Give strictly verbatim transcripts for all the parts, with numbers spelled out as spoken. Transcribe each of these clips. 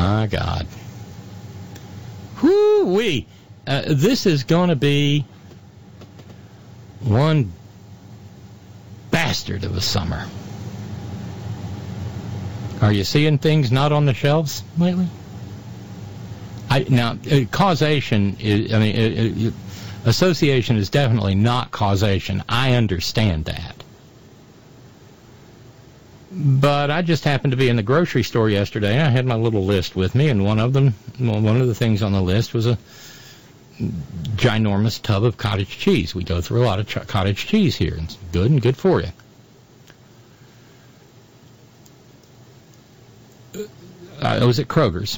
My God. Whoo-wee. Uh, this is going to be one bastard of a summer. Are you seeing things not on the shelves lately? I, now, uh, causation is, I mean, uh, uh, association is definitely not causation. I understand that. But I just happened to be in the grocery store yesterday. I had my little list with me, and one of them, well, one of the things on the list was a ginormous tub of cottage cheese. We go through a lot of ch- cottage cheese here. It's good and good for you. I was at Kroger's.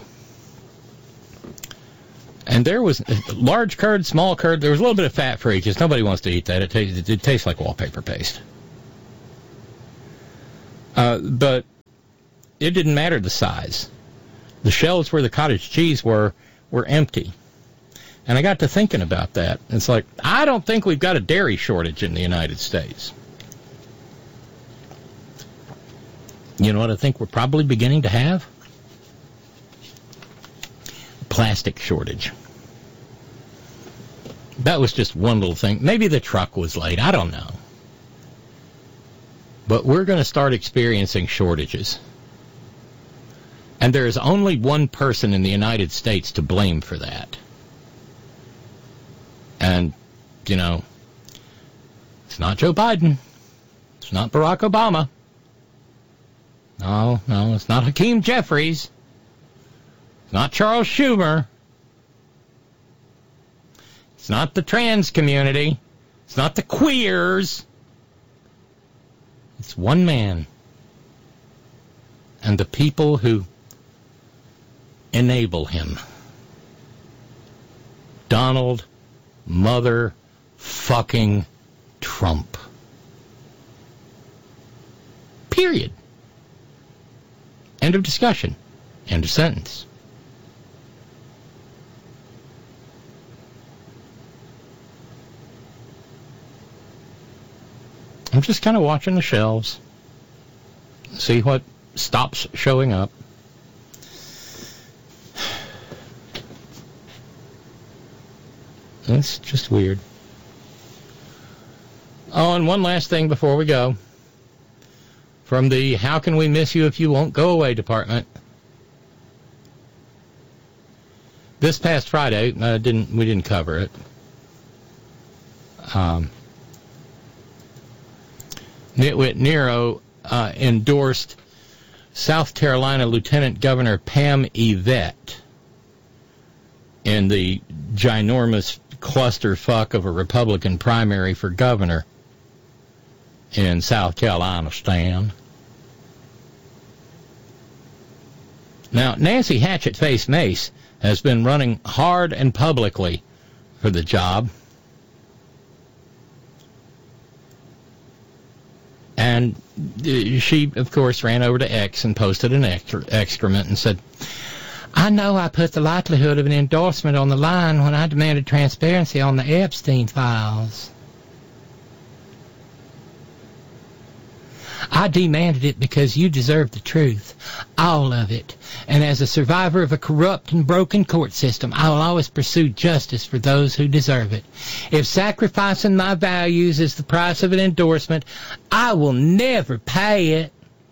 And there was large curd, small curd. There was a little bit of fat for each. Nobody wants to eat that. It, tastes, it, it tastes like wallpaper paste. Uh, but it didn't matter the size. The shelves where the cottage cheese were were empty. And I got to thinking about that. It's like, I don't think we've got a dairy shortage in the United States. You know what I think we're probably beginning to have? A plastic shortage. That was just one little thing. Maybe the truck was late. I don't know. But we're going to start experiencing shortages. And there is only one person in the United States to blame for that. And, you know, it's not Joe Biden. It's not Barack Obama. No, no, it's not Hakeem Jeffries. It's not Charles Schumer. It's not the trans community. It's not the queers. It's one man. And the people who enable him. Donald Mother fucking Trump. Period. End of discussion. End of sentence. I'm just kind of watching the shelves, see what stops showing up. It's just weird. Oh, and one last thing before we go. From the How Can We Miss You If You Won't Go Away department. This past Friday, uh, didn't we didn't cover it. Um... Nitwit Nero uh, endorsed South Carolina Lieutenant Governor Pam Yvette in the ginormous clusterfuck of a Republican primary for governor in South Carolina, Stan. Now, Nancy Hatchet-Face Mace has been running hard and publicly for the job. And she, of course, ran over to X and posted an excrement and said, I know I put the likelihood of an endorsement on the line when I demanded transparency on the Epstein files. I demanded it because you deserve the truth, all of it. And as a survivor of a corrupt and broken court system, I will always pursue justice for those who deserve it. If sacrificing my values is the price of an endorsement, I will never pay it.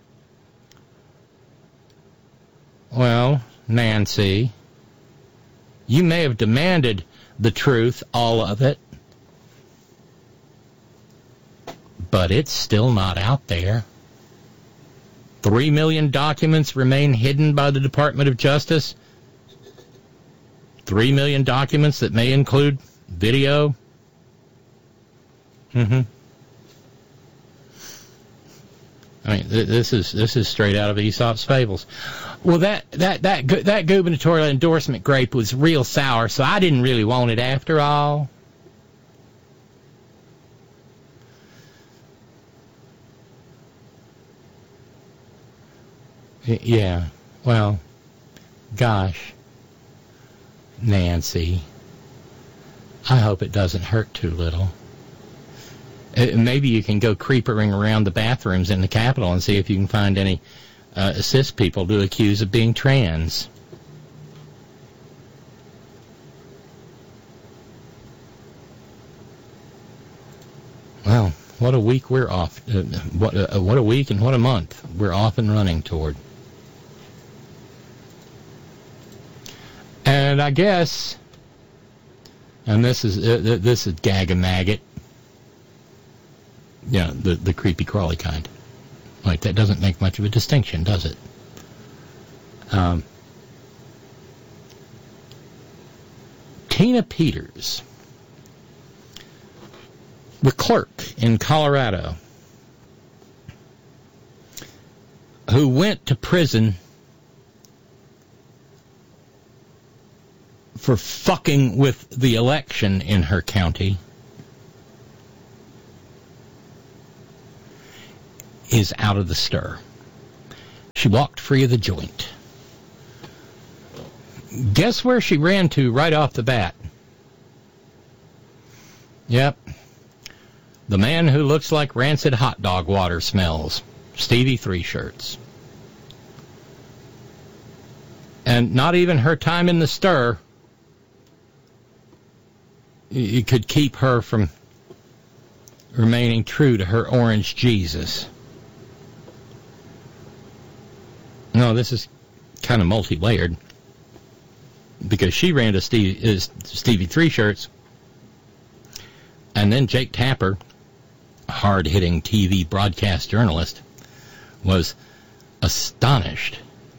Well, Nancy, you may have demanded the truth, all of it, but it's still not out there. Three million documents remain hidden by the Department of Justice. Three million documents that may include video. Mm-hmm. I mean, th- this is this is straight out of Aesop's Fables. Well, that that that that gubernatorial endorsement grape was real sour, so I didn't really want it after all. Yeah, well, gosh, Nancy, I hope it doesn't hurt too little. Uh, maybe you can go creepering around the bathrooms in the Capitol and see if you can find any uh, cis people to accuse of being trans. what a week we're off. Uh, what, uh, what a week and what a month we're off and running toward. And I guess, and this is uh, this is gag-a-maggot. Yeah, the, the creepy crawly kind. Like, that doesn't make much of a distinction, does it? Um, Tina Peters, the clerk in Colorado, who went to prison for fucking with the election in her county, is out of the stir. She walked free of the joint. Guess where she ran to right off the bat? Yep. The man who looks like rancid hot dog water smells. Stevie Three Shirts. And not even her time in the stir it could keep her from remaining true to her orange Jesus. No, this is kind of multi-layered, because she ran to Steve, uh, Stevie Three Shirts, and then Jake Tapper, a hard-hitting T V broadcast journalist, was astonished.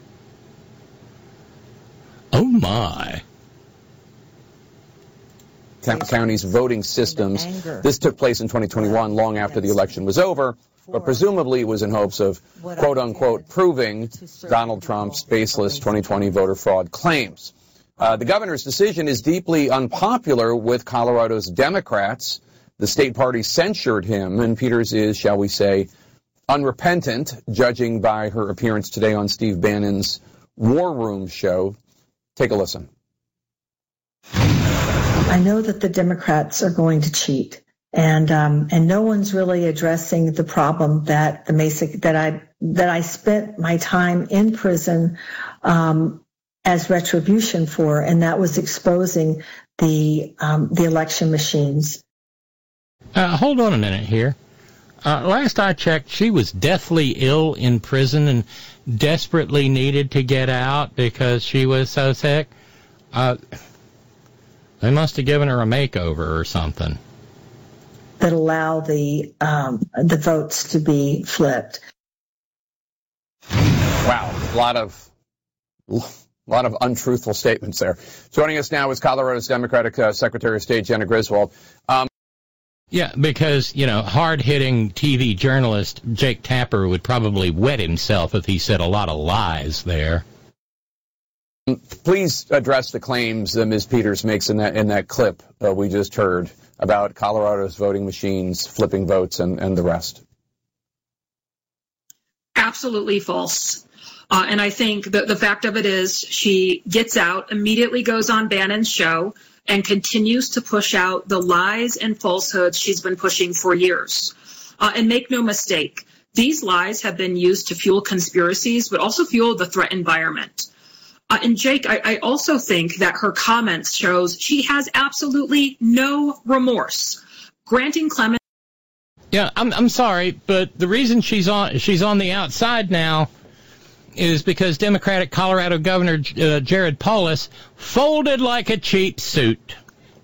Oh, my. County's voting systems. This took place in twenty twenty-one, long after the election was over, but presumably it was in hopes of, quote-unquote, proving Donald Trump's baseless twenty twenty voter fraud claims. Uh, the governor's decision is deeply unpopular with Colorado's Democrats. The state party censured him, and Peters is, shall we say, unrepentant, judging by her appearance today on Steve Bannon's War Room show. Take a listen. I know that the Democrats are going to cheat, and um, and no one's really addressing the problem that the Mesa that I that I spent my time in prison um, as retribution for, and that was exposing the um, the election machines. Uh, hold on a minute here. Uh, last I checked, she was deathly ill in prison and desperately needed to get out because she was so sick. Uh, They must have given her a makeover or something. That allow the um, the votes to be flipped. Wow, a lot of a lot of untruthful statements there. Joining us now is Colorado's Democratic uh, Secretary of State Jena Griswold. Um, yeah, because you know, hard-hitting T V journalist Jake Tapper would probably wet himself if he said a lot of lies there. Please address the claims that Miz Peters makes in that in that clip uh, we just heard about Colorado's voting machines flipping votes and, and the rest. Absolutely false. Uh, and I think that the fact of it is she gets out, immediately goes on Bannon's show, and continues to push out the lies and falsehoods she's been pushing for years. Uh, and make no mistake, these lies have been used to fuel conspiracies, but also fuel the threat environment. Uh, and Jake, I, I also think that her comments shows she has absolutely no remorse. Granting Clemens. Yeah, I'm I'm sorry, but the reason she's on she's on the outside now is because Democratic Colorado Governor uh, Jared Polis folded like a cheap suit.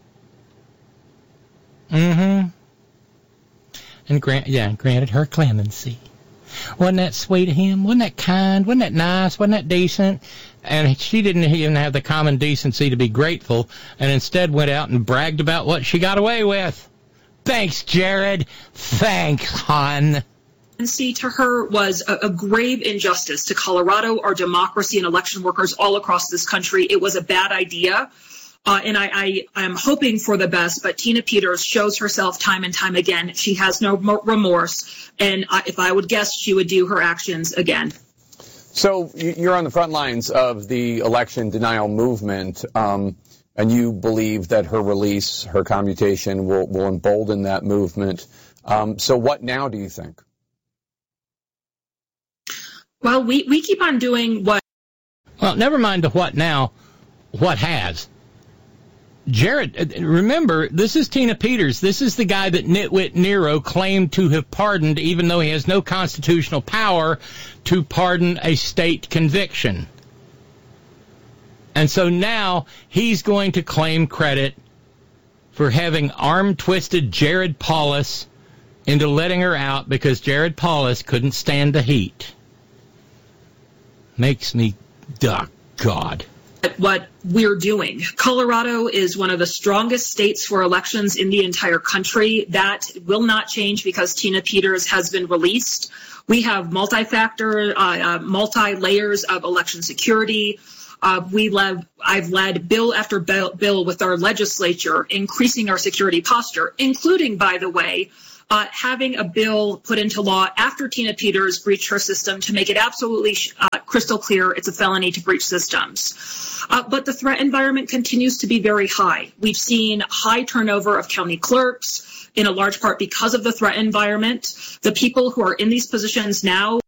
Mm-hmm. And grant yeah, granted her clemency. Wasn't that sweet of him? Wasn't that kind? Wasn't that nice? Wasn't that decent? And she didn't even have the common decency to be grateful, and instead went out and bragged about what she got away with. Thanks, Jared. Thanks, hon. See, to her was a, a grave injustice to Colorado, our democracy, and election workers all across this country. It was a bad idea. Uh, and I, I, I'm hoping for the best, but Tina Peters shows herself time and time again. She has no remorse, and I, if I would guess, she would do her actions again. So you're on the front lines of the election denial movement, um, and you believe that her release, her commutation, will, will embolden that movement. Um, so what now, do you think? Well, we, we keep on doing what... Well, never mind the what now, what has. Jared, remember, this is Tina Peters. This is the guy that Nitwit Nero claimed to have pardoned, even though he has no constitutional power to pardon a state conviction. And so now he's going to claim credit for having arm-twisted Jared Polis into letting her out because Jared Polis couldn't stand the heat. Makes me, oh, God. What we're doing. Colorado is one of the strongest states for elections in the entire country. That will not change because Tina Peters has been released. We have multi-factor, uh, uh, multi-layers of election security. Uh, we led, I've led bill after bill, bill with our legislature, increasing our security posture, including, by the way, Uh, having a bill put into law after Tina Peters breached her system to make it absolutely uh, crystal clear it's a felony to breach systems. Uh, but the threat environment continues to be very high. We've seen high turnover of county clerks, in a large part because of the threat environment. The people who are in these positions now.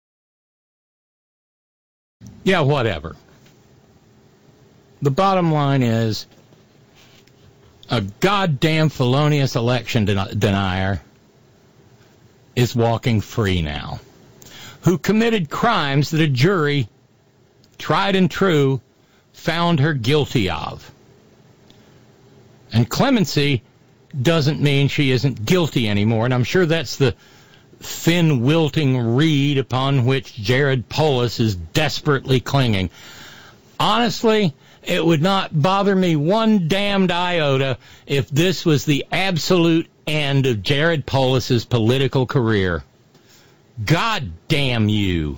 Yeah, whatever. The bottom line is a goddamn felonious election den- denier is walking free now, who committed crimes that a jury, tried and true, found her guilty of. And clemency doesn't mean she isn't guilty anymore, and I'm sure that's the thin, wilting reed upon which Jared Polis is desperately clinging. Honestly, it would not bother me one damned iota if this was the absolute end of Jared Polis's political career. God damn you.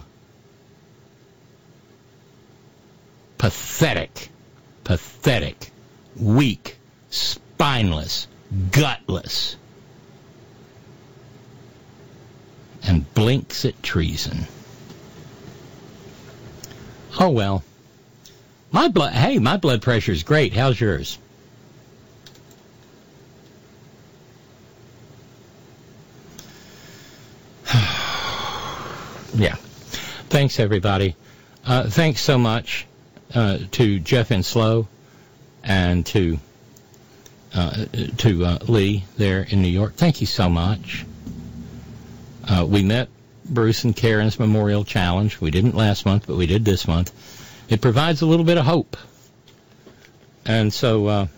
Pathetic. Pathetic. Weak. Spineless. Gutless. And blinks at treason. Oh, well. My blood, hey, my blood pressure is great. How's yours? Yeah. Thanks, everybody. Uh, thanks so much uh, to Jeff Enslow and to uh, to uh, Lee there in New York. Thank you so much. Uh, we met Bruce and Karen's Memorial Challenge. We didn't last month, but we did this month. It provides a little bit of hope. And so uh,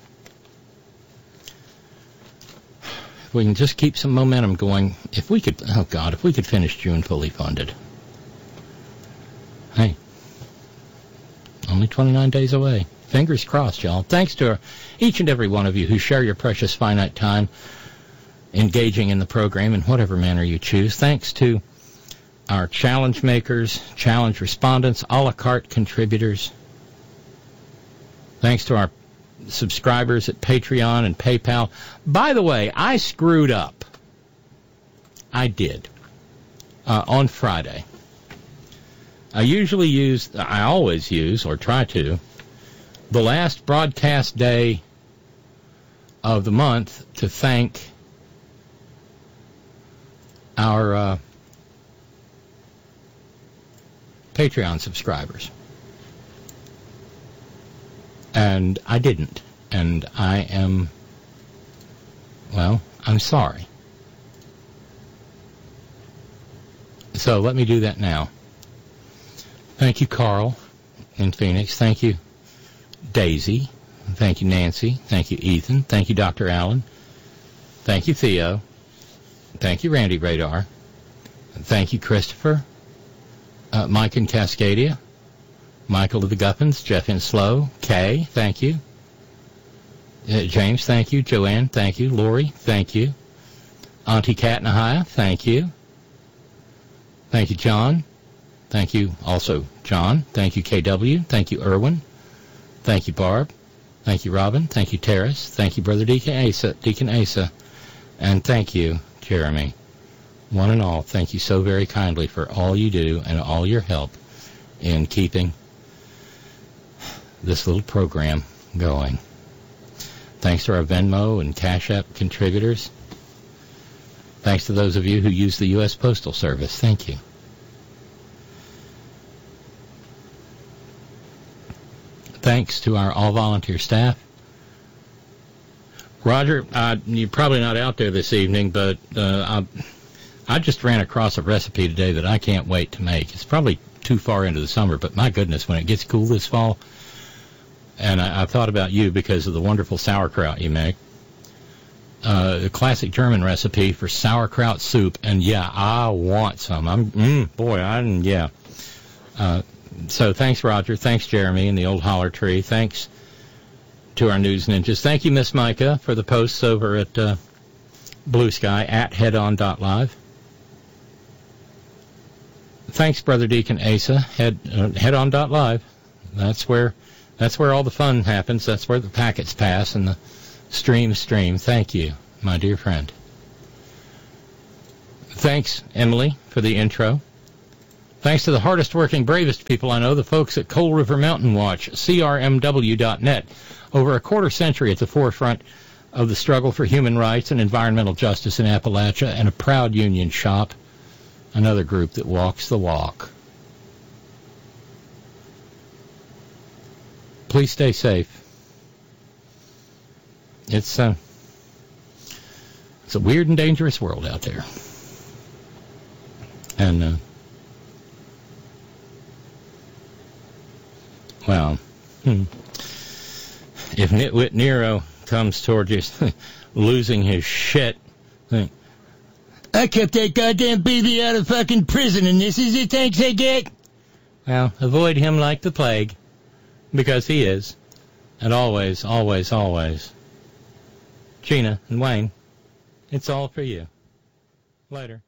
if we can just keep some momentum going, if we could, oh God, if we could finish June fully funded. Hey, only twenty-nine days away. Fingers crossed, y'all. Thanks to our, each and every one of you who share your precious finite time engaging in the program in whatever manner you choose. Thanks to our challenge makers, challenge respondents, a la carte contributors. Thanks to our subscribers at Patreon and PayPal. By the way, I screwed up. I did. Uh, on Friday. I usually use, I always use, or try to, the last broadcast day of the month to thank our uh, Patreon subscribers. And I didn't. And I am, well, I'm sorry. So let me do that now. Thank you, Carl in Phoenix. Thank you, Daisy. Thank you, Nancy. Thank you, Ethan. Thank you, Doctor Allen. Thank you, Theo. Thank you, Randy Radar. Thank you, Christopher. Uh, Mike in Cascadia. Michael of the Guffins. Jeff in Slow. Kay, thank you. Uh, James, thank you. Joanne, thank you. Lori, thank you. Auntie Kat Nahaya, thank you. Thank you, John. Thank you also, John. Thank you, K W. Thank you, Irwin. Thank you, Barb. Thank you, Robin. Thank you, Terrace. Thank you, Brother Deacon Asa. Deacon Asa. And thank you, Jeremy. One and all, thank you so very kindly for all you do and all your help in keeping this little program going. Thanks to our Venmo and Cash App contributors. Thanks to those of you who use the U S Postal Service. Thank you. Thanks to our all-volunteer staff. Roger, uh, you're probably not out there this evening, but uh, I, I just ran across a recipe today that I can't wait to make. It's probably too far into the summer, but my goodness, when it gets cool this fall, and I, I thought about you because of the wonderful sauerkraut you make. Uh, the classic German recipe for sauerkraut soup, and yeah, I want some. I'm, mm, boy, I, yeah. Uh, so thanks, Roger. Thanks, Jeremy, and the old holler tree. Thanks to our news ninjas. Thank you, Miss Micah, for the posts over at uh, Blue Sky at headon dot live. Thanks, Brother Deacon Asa, head uh, headon dot live. That's where that's where all the fun happens. That's where the packets pass and the stream stream. Thank you, my dear friend. Thanks, Emily, for the intro. Thanks to the hardest working, bravest people I know, the folks at Coal River Mountain Watch, C R M W dot net. Over a quarter century at the forefront of the struggle for human rights and environmental justice in Appalachia, and a proud union shop, another group that walks the walk. Please stay safe. It's, uh, it's a weird and dangerous world out there. And, uh, well, hmm. if Nitwit Nero comes toward you losing his shit, think, I kept that goddamn baby out of fucking prison, and this is the thanks I get? Well, avoid him like the plague, because he is. And always, always, always. Gina and Wayne, it's all for you. Later.